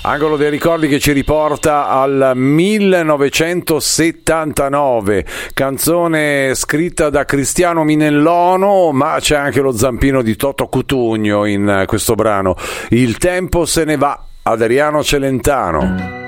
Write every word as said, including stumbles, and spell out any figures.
Angolo dei ricordi che ci riporta al millenovecentosettantanove, canzone scritta da Cristiano Minellono, ma c'è anche lo zampino di Toto Cutugno in questo brano. Il tempo se ne va, Adriano Celentano.